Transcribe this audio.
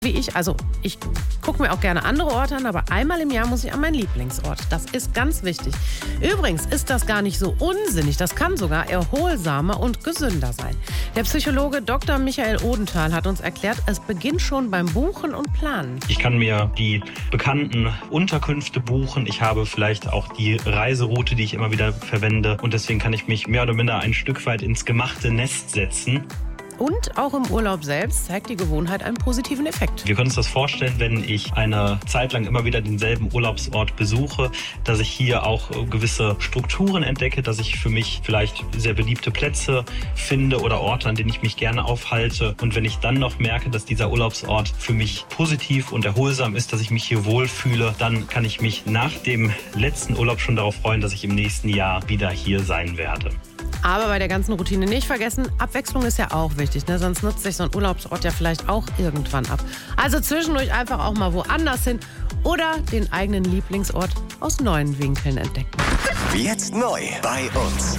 wie ich. Also ich gucke mir auch gerne andere Orte an, aber einmal im Jahr muss ich an meinen Lieblingsort. Das ist ganz wichtig. Übrigens ist das gar nicht so unsinnig. Das kann sogar erholsamer und gesünder sein. Der Psychologe Dr. Michael Odenthal hat uns erklärt, es beginnt schon beim Buchen und Planen. Ich kann mir die bekannten Unterkünfte buchen. Ich habe vielleicht auch die Reiseroute, die ich immer wieder verwende. Und deswegen kann ich mich mehr oder minder ein Stück weit ins gemachte Nest setzen. Und auch im Urlaub selbst zeigt die Gewohnheit einen positiven Effekt. Wir können uns das vorstellen, wenn ich eine Zeit lang immer wieder denselben Urlaubsort besuche, dass ich hier auch gewisse Strukturen entdecke, dass ich für mich vielleicht sehr beliebte Plätze finde oder Orte, an denen ich mich gerne aufhalte. Und wenn ich dann noch merke, dass dieser Urlaubsort für mich positiv und erholsam ist, dass ich mich hier wohlfühle, dann kann ich mich nach dem letzten Urlaub schon darauf freuen, dass ich im nächsten Jahr wieder hier sein werde. Aber bei der ganzen Routine nicht vergessen, Abwechslung ist ja auch wichtig, ne? Sonst nutzt sich so ein Urlaubsort ja vielleicht auch irgendwann ab. Also zwischendurch einfach auch mal woanders hin oder den eigenen Lieblingsort aus neuen Winkeln entdecken. Jetzt neu bei uns.